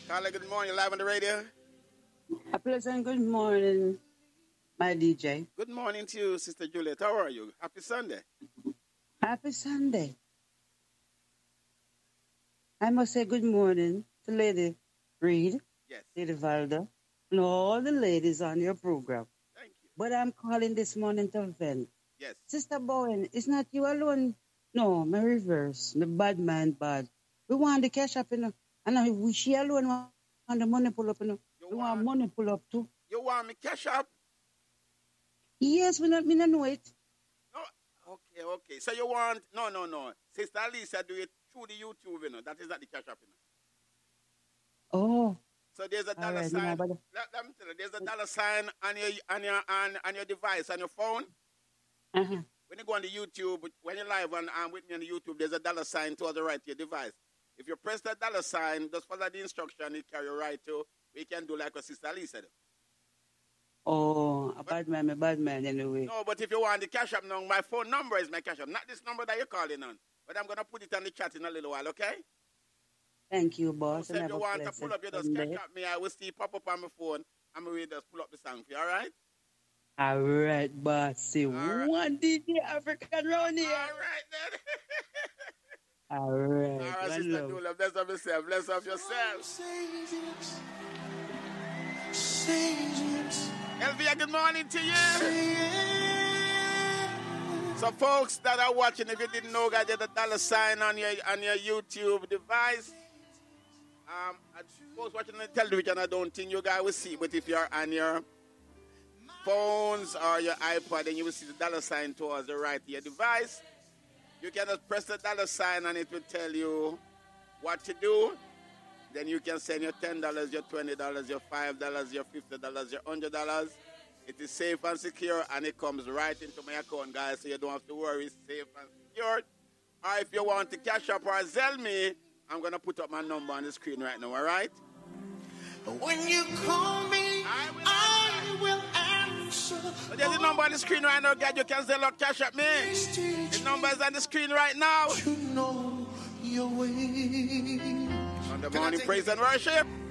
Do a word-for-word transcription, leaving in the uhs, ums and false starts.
Carla, good morning. You're live on the radio. A pleasant good morning, my D J. Good morning to you, Sister Juliet. How are you? Happy Sunday. Happy Sunday. I must say good morning to Lady Reed, yes, Lady Valda, and all the ladies on your program. Thank you. But I'm calling this morning to vent. Yes. Sister Bowen, it's not you alone. No, my reverse. The bad man bad. We want the cash up, you know. And I wish she alone want the money pull up, you know. You we want, want money pull up too. You want me cash up? Yes, we not, we not know it. No. Okay, okay. So you want, no, no, no. Sister Lisa do it through the YouTube, you know. That is not the cash up, you know. Oh. So there's a dollar right, sign. No, but... let, let me tell you, there's a dollar sign on your on your on, on your device, on your phone. Uh-huh. When you go on the YouTube, when you're live on um, with me on the YouTube, there's a dollar sign towards the right to your device. If you press that dollar sign, just follow the instruction, it carry you right to. We can do like what Sister Lisa do. Oh, a but, bad man, a bad man anyway. No, but if you want the cash up now, my phone number is my cash up. Not this number that you're calling on. But I'm going to put it on the chat in a little while, okay? Thank you, boss. So if you want to pull up, you just cash up me. I will see pop up on my phone. I'm going to just pull up the song for you, all right? All right, boss. See, right. One D J African round here. All right, then. All right. All right, Sister love. Dula. Bless up yourself. Bless up yourself. Elvia, good morning to you. So, folks that are watching, if you didn't know, guys, there's a dollar sign on your on your YouTube device. Um, folks watching on the television, I don't think you guys will see, but if you're on your phones or your iPod, then you will see the dollar sign towards the right of your device. You can just press the dollar sign and it will tell you what to do. Then you can send your ten dollars, your twenty dollars, your five dollars, your fifty dollars, your one hundred dollars. It is safe and secure and it comes right into my account, guys, so you don't have to worry. It's safe and secure. Or if you want to cash up or sell me, I'm going to put up my number on the screen right now, all right? When you call me, I will, I will answer. But there's a number on the screen right now, guys. You can sell or cash up me. The number is on the screen right now. You know your way. On the morning praise and worship.